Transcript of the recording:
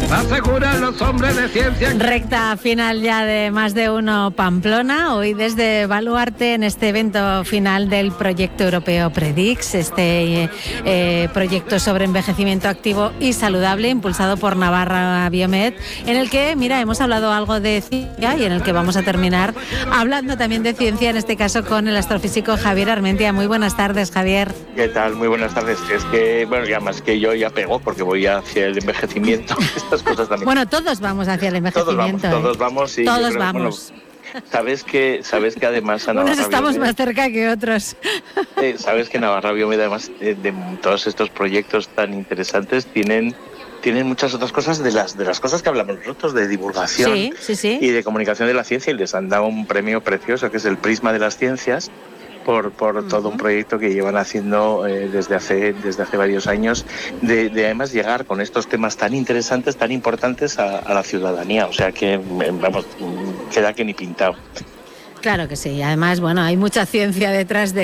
aseguran los hombres de ciencia. Recta final ya de Más de Uno Pamplona, hoy desde Baluarte en este evento final del proyecto europeo Predix, este proyecto sobre envejecimiento activo y saludable impulsado por Navarra Biomed, en el que, mira, hemos hablado algo de ciencia y en el que vamos a terminar hablando también de ciencia, en este caso con el astrofísico Javier Armentia. Muy buenas tardes, Javier. ¿Qué tal? Muy buenas tardes. Es que, bueno, ya más que yo ya pego porque voy hacia el envejecimiento. Estas cosas también. Bueno, todos vamos hacia el envejecimiento. Todos vamos. Y todos creo, vamos. Bueno, sabes que además a Navarra Unos estamos Biomed, más cerca que otros. Sabes que Navarra Biomed, además de todos estos proyectos tan interesantes, tienen muchas otras cosas de las cosas que hablamos nosotros, de divulgación sí. y de comunicación de la ciencia, y les han dado un premio precioso que es el Prisma de las Ciencias por todo un proyecto que llevan haciendo desde hace varios años de además llegar con estos temas tan interesantes, tan importantes a la ciudadanía. O sea que, vamos, queda que ni pintado. Claro que sí. Además, bueno, hay mucha ciencia detrás de